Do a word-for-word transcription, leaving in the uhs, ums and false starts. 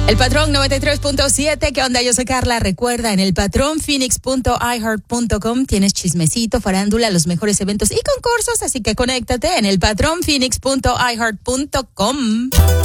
El Patrón noventa y tres punto siete, ¿qué onda? Yo soy Carla. Recuerda, en el patrón phoenix punto i heart punto com tienes chismecito, farándula, los mejores eventos y concursos, así que conéctate en el patrón phoenix punto i heart punto com.